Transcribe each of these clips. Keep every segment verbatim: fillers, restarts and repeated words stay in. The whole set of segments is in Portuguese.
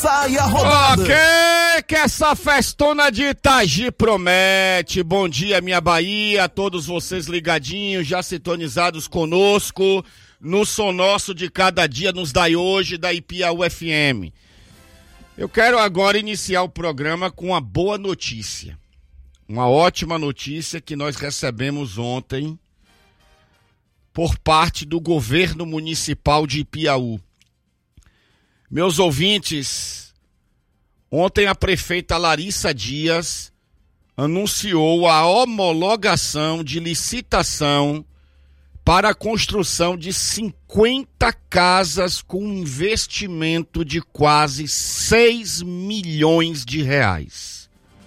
Saia rodada. Ok, que essa festona de Itagi promete. Bom dia, minha Bahia, a todos vocês ligadinhos, já sintonizados conosco no Som Nosso de Cada Dia, nos Dai Hoje, da Piauí F M. Eu quero agora iniciar o programa com uma boa notícia. Uma ótima notícia que nós recebemos ontem por parte do governo municipal de Piauí. Meus ouvintes, ontem a prefeita Larissa Dias anunciou a homologação de licitação para a construção de cinquenta casas com investimento de quase seis milhões de reais.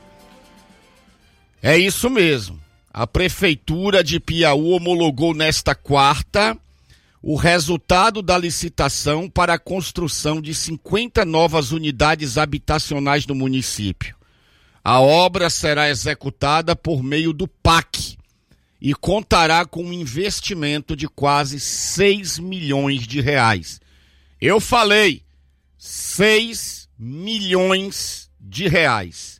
É isso mesmo. A prefeitura de Piauí homologou nesta quarta o resultado da licitação para a construção de cinquenta novas unidades habitacionais no município. A obra será executada por meio do P A C e contará com um investimento de quase seis milhões de reais. Eu falei, seis milhões de reais.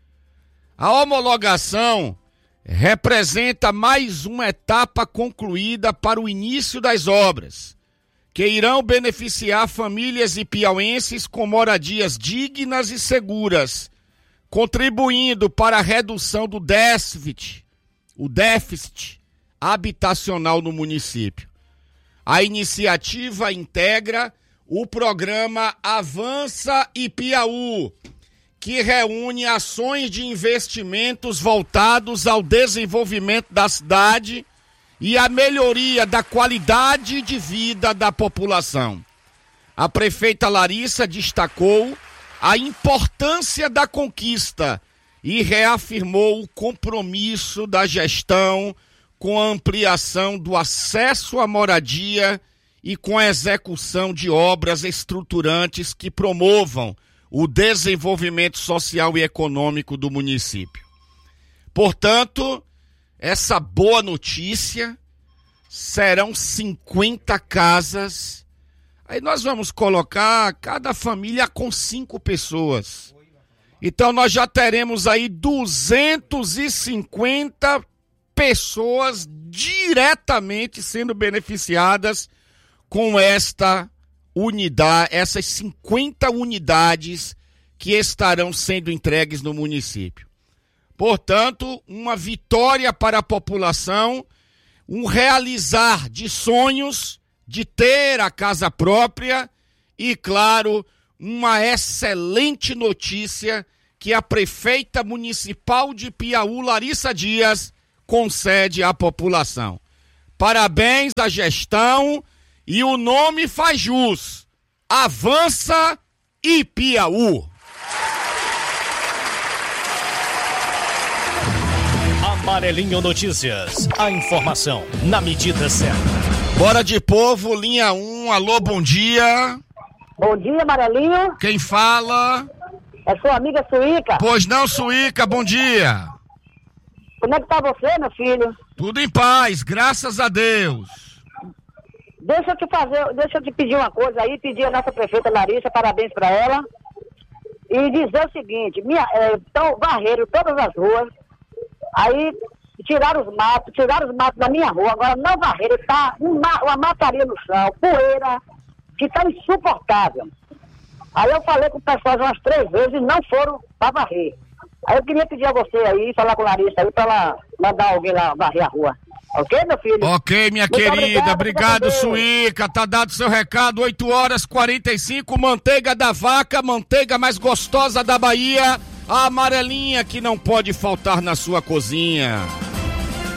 A homologação representa mais uma etapa concluída para o início das obras, que irão beneficiar famílias ipiauenses com moradias dignas e seguras, contribuindo para a redução do déficit, o déficit habitacional no município. A iniciativa integra o programa Avança Piauí, que reúne ações de investimentos voltados ao desenvolvimento da cidade e à melhoria da qualidade de vida da população. A prefeita Larissa destacou a importância da conquista e reafirmou o compromisso da gestão com a ampliação do acesso à moradia e com a execução de obras estruturantes que promovam o desenvolvimento social e econômico do município. Portanto, essa boa notícia, serão cinquenta casas. Aí nós vamos colocar cada família com cinco pessoas. Então nós já teremos aí duzentas e cinquenta pessoas diretamente sendo beneficiadas com esta unidade, essas cinquenta unidades que estarão sendo entregues no município. Portanto, uma vitória para a população, um realizar de sonhos, de ter a casa própria e, claro, uma excelente notícia que a prefeita municipal de Piauí, Larissa Dias, concede à população. Parabéns à gestão. E o nome faz jus, Avança Piauí. Amarelinho Notícias, a informação na medida certa. Bora de povo, linha um, alô, bom dia. Bom dia, Amarelinho. Quem fala? É sua amiga Suíca. Pois não, Suíca, bom dia. Como é que tá você, meu filho? Tudo em paz, graças a Deus. Deixa eu te fazer, deixa eu te pedir uma coisa aí, pedir a nossa prefeita Larissa, parabéns para ela, e dizer o seguinte, minha, é, então, varreram todas as ruas, aí tiraram os matos, tiraram os matos da minha rua, agora não varreram, tá uma, uma mataria no chão, poeira, que tá insuportável. Aí eu falei com o pessoal umas três vezes e não foram para varrer. Aí eu queria pedir a você aí, falar com a Larissa aí, para ela mandar alguém lá varrer a rua. Ok, meu filho? Ok, minha Muito querida, obrigado, obrigado Suíca, tá dado seu recado, oito horas e quarenta e cinco, manteiga da vaca, manteiga mais gostosa da Bahia, a amarelinha que não pode faltar na sua cozinha.